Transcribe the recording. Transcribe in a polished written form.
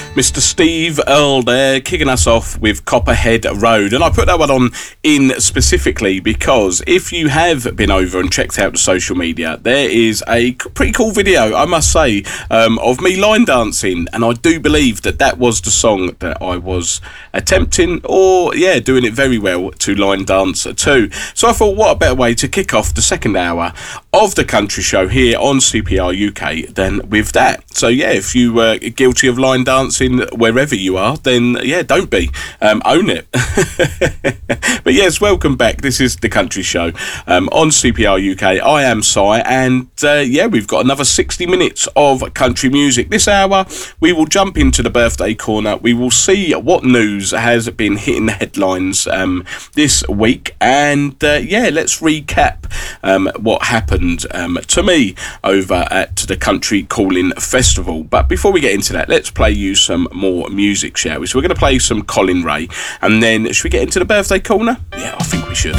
Mr. Steve Earle there, kicking us off with Copperhead Road. And I put that one on in specifically because if you have been over and checked out the social media, there is a pretty cool video, I must say, of me line dancing. And I do believe that that was the song that I was attempting, or doing it very well to line dance to. So I thought, what a better way to kick off the second hour of the country show here on CPR UK than with that. So if you were guilty of line dancing wherever you are, then don't be, own it. But yes, welcome back. This is the country show on CPR UK. I am Si, and we've got another 60 minutes of country music. This hour we will jump into the birthday corner. We will see what news has been hitting the headlines this week, and let's recap what happened to me over at the Country Calling Festival. But before we get into that, let's play you some more music, shall we? So we're going to play some Colin Ray, and then should we get into the birthday corner? Yeah, I think we should.